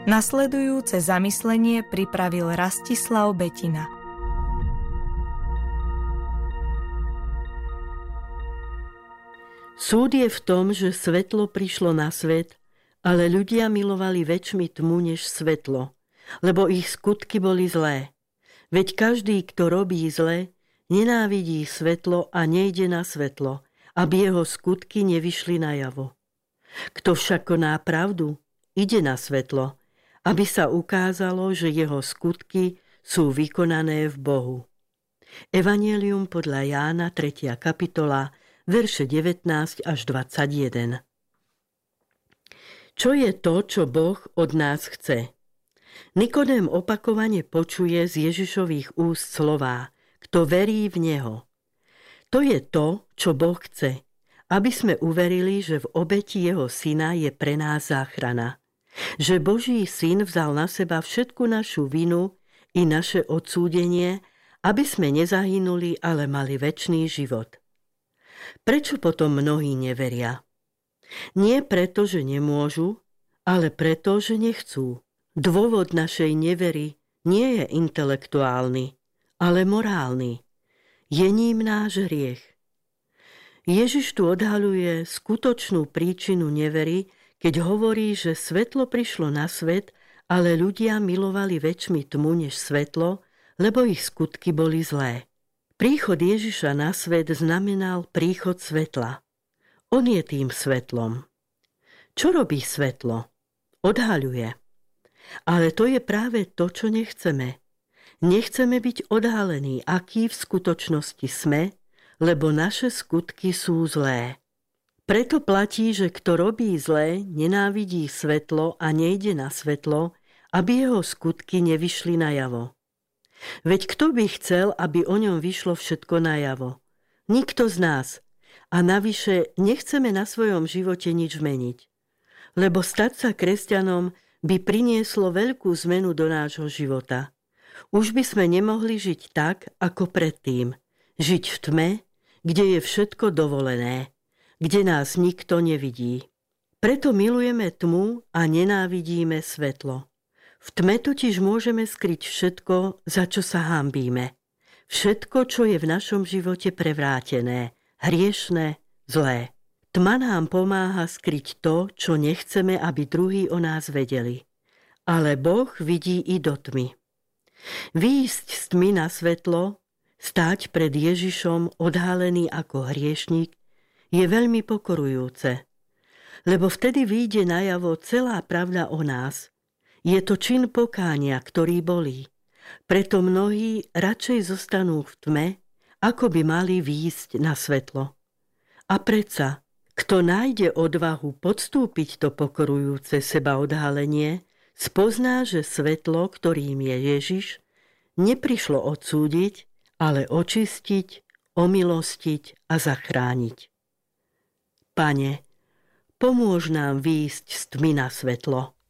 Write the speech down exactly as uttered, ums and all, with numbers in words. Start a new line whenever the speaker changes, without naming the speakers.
Nasledujúce zamyslenie pripravil Rastislav Betina.
Súd je v tom, že svetlo prišlo na svet, ale ľudia milovali väčšmi tmu než svetlo, lebo ich skutky boli zlé. Veď každý, kto robí zle, nenávidí svetlo a nejde na svetlo, aby jeho skutky nevyšli najavo. Kto však koná pravdu, ide na svetlo, aby sa ukázalo, že jeho skutky sú vykonané v Bohu. Evanjelium podľa Jána, tretia kapitola, verše devätnásť až dvadsaťjeden. Čo je to, čo Boh od nás chce? Nikodém opakovane počuje z Ježišových úst slová: kto verí v Neho. To je to, čo Boh chce, aby sme uverili, že v obeti Jeho Syna je pre nás záchrana. Že Boží Syn vzal na seba všetku našu vinu i naše odsúdenie, aby sme nezahynuli, ale mali večný život. Prečo potom mnohí neveria? Nie preto, že nemôžu, ale preto, že nechcú. Dôvod našej nevery nie je intelektuálny, ale morálny. Je ním náš hriech. Ježiš tu odhaľuje skutočnú príčinu nevery, keď hovorí, že svetlo prišlo na svet, ale ľudia milovali väčšmi tmu než svetlo, lebo ich skutky boli zlé. Príchod Ježiša na svet znamenal príchod svetla. On je tým svetlom. Čo robí svetlo? Odhaľuje. Ale to je práve to, čo nechceme. Nechceme byť odhalení, akí v skutočnosti sme, lebo naše skutky sú zlé. Preto platí, že kto robí zlé, nenávidí svetlo a nejde na svetlo, aby jeho skutky nevyšli najavo. Veď kto by chcel, aby o ňom vyšlo všetko najavo? Nikto z nás. A navyše nechceme na svojom živote nič meniť. Lebo stať sa kresťanom by prinieslo veľkú zmenu do nášho života. Už by sme nemohli žiť tak, ako predtým. Žiť v tme, kde je všetko dovolené, kde nás nikto nevidí. Preto milujeme tmu a nenávidíme svetlo. V tme totiž môžeme skryť všetko, za čo sa hanbíme. Všetko, čo je v našom živote prevrátené, hriešne, zlé. Tma nám pomáha skryť to, čo nechceme, aby druhí o nás vedeli. Ale Boh vidí i do tmy. Výjsť z tmy na svetlo, stáť pred Ježišom odhalený ako hriešnik, je veľmi pokorujúce, lebo vtedy vyjde najavo celá pravda o nás. Je to čin pokánia, ktorý bolí. Preto mnohí radšej zostanú v tme, ako by mali výjsť na svetlo. A predsa, kto nájde odvahu podstúpiť to pokorujúce seba odhalenie, spozná, že svetlo, ktorým je Ježiš, neprišlo odsúdiť, ale očistiť, omilostiť a zachrániť. Pane, pomôž nám výjsť z tmy na svetlo.